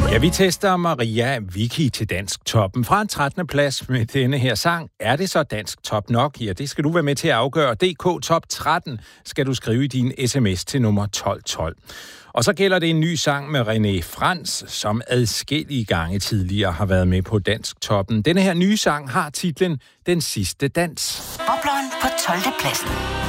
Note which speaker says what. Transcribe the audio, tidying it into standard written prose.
Speaker 1: Ja, vi tester Maria Wiki til Dansk Toppen. Fra en 13. plads med denne her sang. Er det så Dansk Top nok? Ja, det skal du være med til at afgøre. DK Top 13 skal du skrive i din sms til nummer 1212. Og så gælder det en ny sang med René Frans, som adskillige gange tidligere har været med på Dansk Toppen. Denne her nye sang har titlen Den sidste dans.
Speaker 2: Bobleren på 12. pladsen.